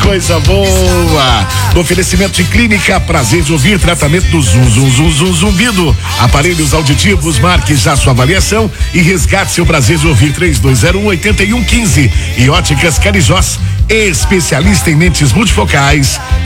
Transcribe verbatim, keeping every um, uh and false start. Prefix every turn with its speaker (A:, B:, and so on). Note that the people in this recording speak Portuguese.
A: coisa boa. Oferecimento de Clínica Prazer de Ouvir, tratamento do zum, zum, zum, zum, zumbido. Aparelhos auditivos, marque já sua avaliação e resgate seu prazer de ouvir. Três dois zero um, oito um um cinco. E Óticas Carijós, especialista em lentes multifocais.